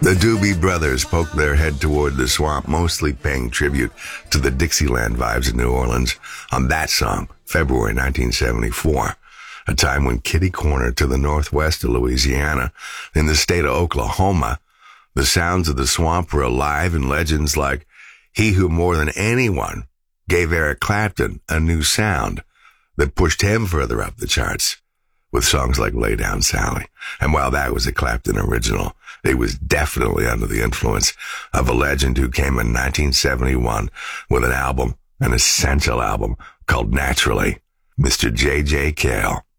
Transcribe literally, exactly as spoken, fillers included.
The Doobie Brothers poked their head toward the swamp, mostly paying tribute to the Dixieland vibes of New Orleans on that song, February nineteen seventy-four, a time when kitty corner to the northwest of Louisiana, in the state of Oklahoma, the sounds of the swamp were alive and legends like he who more than anyone gave Eric Clapton a new sound that pushed him further up the charts with songs like Lay Down Sally. And while that was a Clapton original, it was definitely under the influence of a legend who came in nineteen seventy-one with an album, an essential album called Naturally, Mister J J. Cale.